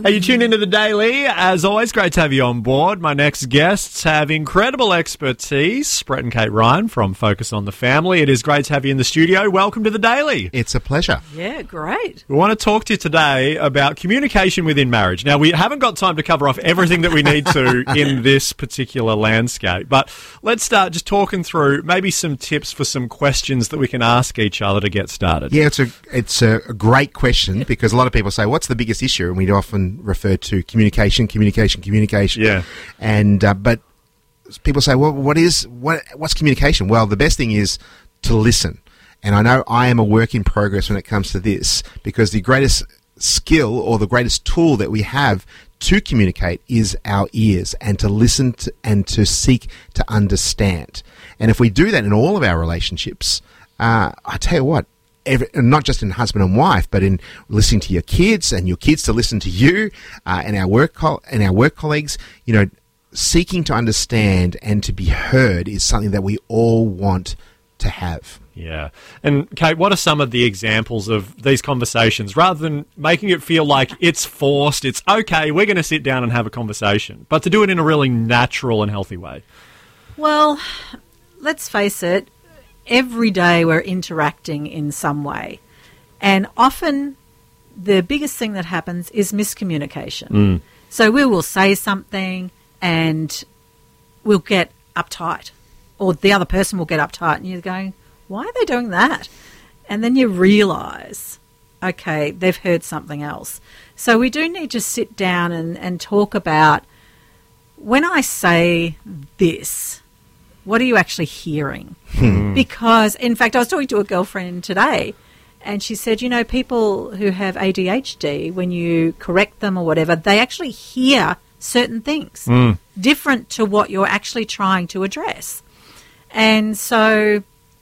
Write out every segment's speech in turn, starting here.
Hey, you tuned into The Daily. As always, great to have you on board. My next guests have incredible expertise. Brett and Kate Ryan from Focus on the Family. It is great to have you in the studio. Welcome to The Daily. It's a pleasure. Yeah, great. We want to talk to you today about communication within marriage. Now, we haven't got time to cover off everything that we need to in this particular landscape, but let's start just talking through maybe some tips for some questions that we can ask each other to get started. Yeah, it's a great question because a lot of people say, what's the biggest issue? And we often refer to communication. Yeah. And but people say, well, what's communication? Well, the best thing is to listen. And I know I am a work in progress when it comes to this because the greatest skill or the greatest tool that we have to communicate is our ears and to listen to, and to seek to understand. And if we do that in all of our relationships, I tell you what, not just in husband and wife, but in listening to your kids and your kids to listen to you, and our work colleagues, seeking to understand and to be heard is something that we all want to have. Yeah. And Kate, what are some of the examples of these conversations? Rather than making it feel like it's forced, it's okay, we're going to sit down and have a conversation, but to do it in a really natural and healthy way. Well, let's face it, every day we're interacting in some way. And often the biggest thing that happens is miscommunication. So we will say something and we'll get uptight, or the other person will get uptight, and you're going, why are they doing that? And then you realise, okay, they've heard something else. So we do need to sit down and talk about, when I say this, what are you actually hearing? Because, in fact, I was talking to a girlfriend today, and she said, people who have ADHD, when you correct them or whatever, they actually hear certain things different to what you're actually trying to address. And so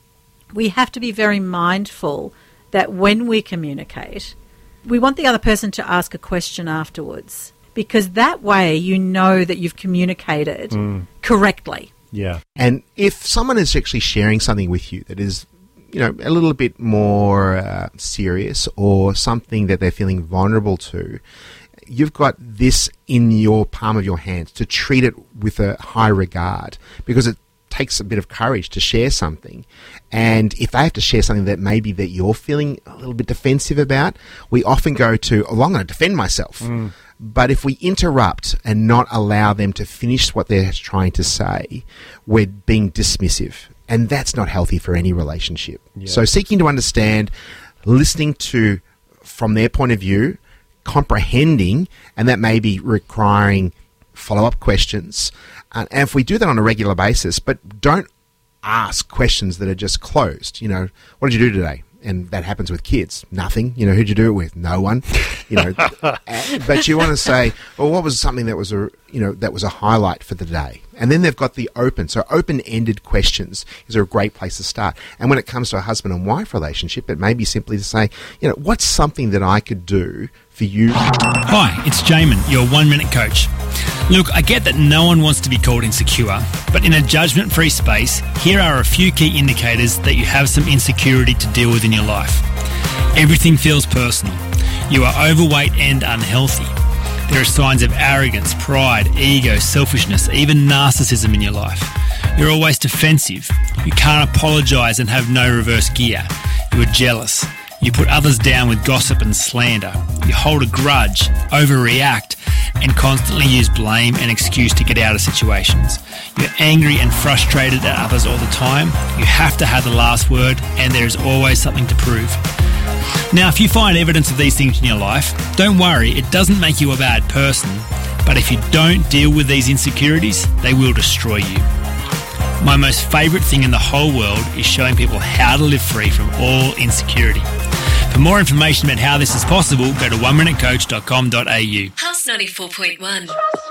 we have to be very mindful that when we communicate, we want the other person to ask a question afterwards, because that way you know that you've communicated correctly. Yeah. And if someone is actually sharing something with you that is, a little bit more serious, or something that they're feeling vulnerable to, you've got this in your palm of your hands to treat it with a high regard, because it takes a bit of courage to share something. And if they have to share something that maybe that you're feeling a little bit defensive about, we often go to, I'm going to defend myself. But if we interrupt and not allow them to finish what they're trying to say, we're being dismissive. And that's not healthy for any relationship. Yeah. So seeking to understand, listening to from their point of view, comprehending, and that may be requiring follow-up questions. And if we do that on a regular basis, but don't ask questions that are just closed. What did you do today? And that happens with kids. Nothing. Who'd you do it with? No one. But you want to say, well, what was something that was a highlight for the day? And then they've got the open-ended questions is a great place to start. And when it comes to a husband and wife relationship, it may be simply to say, what's something that I could do for you? Hi, it's Jamin, your 1-minute coach. Look, I get that no one wants to be called insecure, but in a judgment-free space, here are a few key indicators that you have some insecurity to deal with in your life. Everything feels personal. You are overweight and unhealthy. There are signs of arrogance, pride, ego, selfishness, even narcissism in your life. You're always defensive. You can't apologise and have no reverse gear. You are jealous. You put others down with gossip and slander. You hold a grudge, overreact, and constantly use blame and excuse to get out of situations. You're angry and frustrated at others all the time. You have to have the last word, and there is always something to prove. Now, if you find evidence of these things in your life, don't worry, it doesn't make you a bad person. But if you don't deal with these insecurities, they will destroy you. My most favourite thing in the whole world is showing people how to live free from all insecurity. For more information about how this is possible, go to oneminutecoach.com.au. House 94.1.